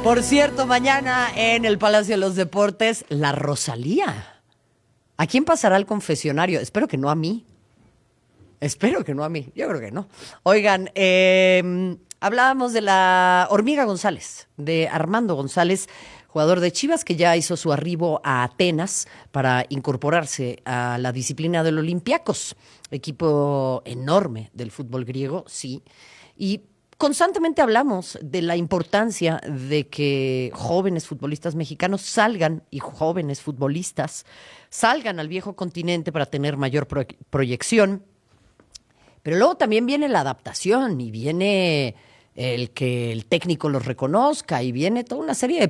Por cierto, mañana en el Palacio de los Deportes, la Rosalía. ¿A quién pasará al confesionario? Espero que no a mí. Espero que no a mí. Yo creo que no. Oigan, hablábamos de la Hormiga González, de Armando González, jugador de Chivas que ya hizo su arribo a Atenas para incorporarse a la disciplina del Olympiacos, equipo enorme del fútbol griego, sí. Y constantemente hablamos de la importancia de que jóvenes futbolistas mexicanos salgan y jóvenes futbolistas salgan al viejo continente para tener mayor proyección. Pero luego también viene la adaptación y viene el que el técnico los reconozca y viene toda una serie de